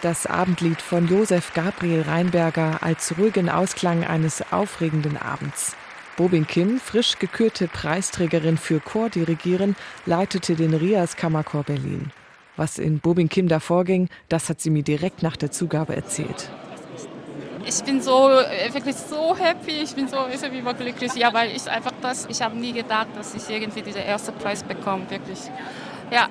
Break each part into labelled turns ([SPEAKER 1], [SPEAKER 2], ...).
[SPEAKER 1] Das Abendlied von Josef Gabriel Rheinberger als ruhigen Ausklang eines aufregenden Abends. Bobin Kim, frisch gekürte Preisträgerin für Chordirigieren, leitete den RIAS Kammerchor Berlin. Was in Bobin Kim da vorging, das hat sie mir direkt nach der Zugabe erzählt.
[SPEAKER 2] Ich bin wirklich so happy, ich bin so überglücklich, ja, weil ich habe nie gedacht, dass ich irgendwie diesen ersten Preis bekomme, wirklich. Ja,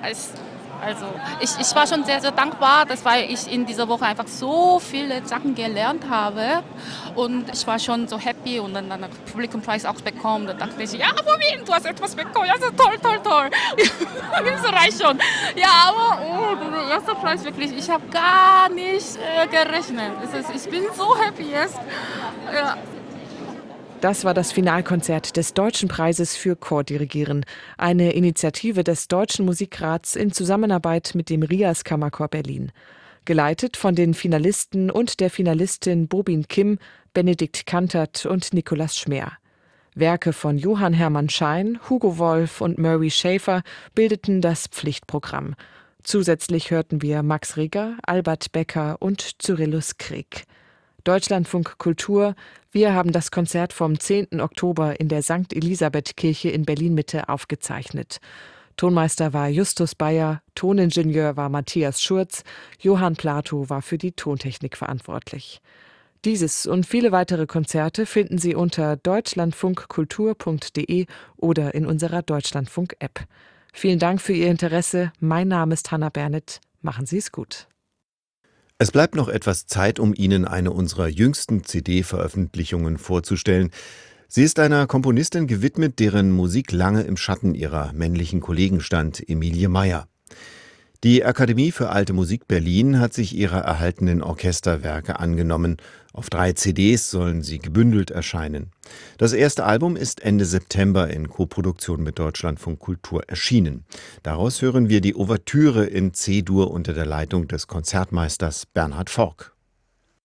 [SPEAKER 2] ich war schon sehr, sehr dankbar, weil ich in dieser Woche einfach so viele Sachen gelernt habe und ich war schon so happy und dann den Publikumpreis auch bekommen. Da dachte ich, ja, Bobin, du hast etwas bekommen, ja, so toll. Das reicht schon. Ja, aber der erste Preis wirklich, ich habe gar nicht gerechnet. Ich bin so happy jetzt. Ja.
[SPEAKER 1] Das war das Finalkonzert des Deutschen Preises für Chordirigieren, eine Initiative des Deutschen Musikrats in Zusammenarbeit mit dem RIAS Kammerchor Berlin. Geleitet von den Finalisten und der Finalistin Bobin Kim, Benedikt Kantert und Nikolaus Schmeer. Werke von Johann Hermann Schein, Hugo Wolf und Murray Schafer bildeten das Pflichtprogramm. Zusätzlich hörten wir Max Reger, Albert Becker und Cyrillus Krieg. Deutschlandfunk Kultur, wir haben das Konzert vom 10. Oktober in der St. Elisabeth-Kirche in Berlin-Mitte aufgezeichnet. Tonmeister war Justus Bayer, Toningenieur war Matthias Schurz, Johann Plato war für die Tontechnik verantwortlich. Dieses und viele weitere Konzerte finden Sie unter deutschlandfunkkultur.de oder in unserer Deutschlandfunk-App. Vielen Dank für Ihr Interesse. Mein Name ist Hannah Bernett. Machen Sie es gut.
[SPEAKER 3] Es bleibt noch etwas Zeit, um Ihnen eine unserer jüngsten CD-Veröffentlichungen vorzustellen. Sie ist einer Komponistin gewidmet, deren Musik lange im Schatten ihrer männlichen Kollegen stand, Emilie Meier. Die Akademie für Alte Musik Berlin hat sich ihrer erhaltenen Orchesterwerke angenommen. Auf 3 CDs sollen sie gebündelt erscheinen. Das erste Album ist Ende September in Koproduktion mit Deutschlandfunk Kultur erschienen. Daraus hören wir die Ouvertüre in C-Dur unter der Leitung des Konzertmeisters Bernhard Forck.